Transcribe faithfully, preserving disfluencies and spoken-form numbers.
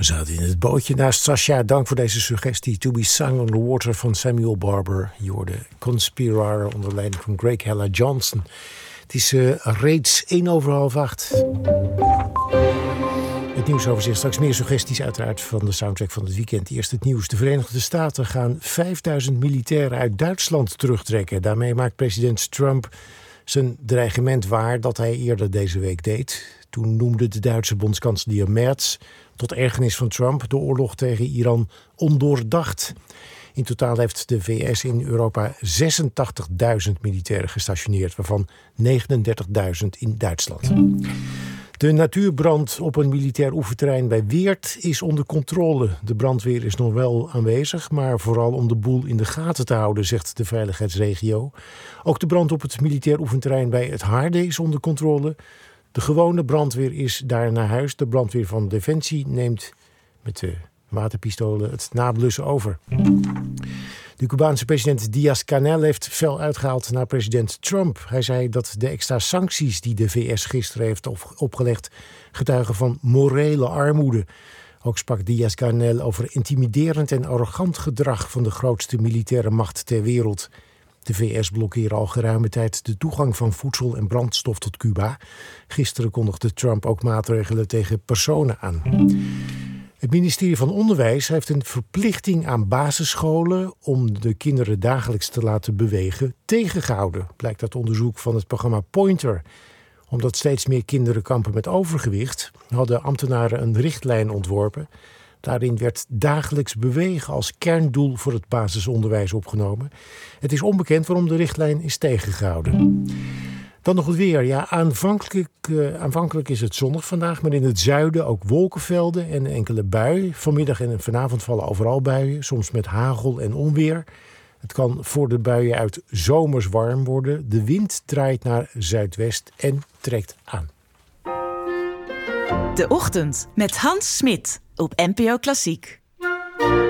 We zaten in het bootje naast Sascha. Dank voor deze suggestie. To be sung on the water van Samuel Barber. Je hoorde Conspirator onder leiding van Greg Hella Johnson. Het is uh, reeds één over half acht. Het nieuwsoverzicht. Straks meer suggesties uiteraard van de soundtrack van het weekend. Eerst het nieuws. De Verenigde Staten gaan vijfduizend militairen uit Duitsland terugtrekken. Daarmee maakt president Trump zijn dreigement waar dat hij eerder deze week deed. Toen noemde de Duitse bondskanselier Merz tot ergernis van Trump de oorlog tegen Iran ondoordacht. In totaal heeft de V S in Europa zesentachtigduizend militairen gestationeerd, waarvan negenendertigduizend in Duitsland. De natuurbrand op een militair oefenterrein bij Weert is onder controle. De brandweer is nog wel aanwezig, maar vooral om de boel in de gaten te houden, zegt de veiligheidsregio. Ook de brand op het militair oefenterrein bij het Haarde is onder controle. De gewone brandweer is daar naar huis. De brandweer van Defensie neemt met de waterpistolen het nablussen over. De Cubaanse president Díaz-Canel heeft fel uitgehaald naar president Trump. Hij zei dat de extra sancties die de V S gisteren heeft opgelegd getuigen van morele armoede. Ook sprak Díaz-Canel over intimiderend en arrogant gedrag van de grootste militaire macht ter wereld. De V S blokkeren al geruime tijd de toegang van voedsel en brandstof tot Cuba. Gisteren kondigde Trump ook maatregelen tegen personen aan. Het ministerie van Onderwijs heeft een verplichting aan basisscholen om de kinderen dagelijks te laten bewegen tegengehouden. Blijkt uit onderzoek van het programma Pointer. Omdat steeds meer kinderen kampen met overgewicht, hadden ambtenaren een richtlijn ontworpen. Daarin werd dagelijks bewegen als kerndoel voor het basisonderwijs opgenomen. Het is onbekend waarom de richtlijn is tegengehouden. Dan nog het weer. Ja, aanvankelijk, uh, aanvankelijk is het zonnig vandaag, maar in het zuiden ook wolkenvelden en een enkele bui. Vanmiddag en vanavond vallen overal buien, soms met hagel en onweer. Het kan voor de buien uit zomers warm worden. De wind draait naar zuidwest en trekt aan. De Ochtend met Hans Smit op N P O Klassiek.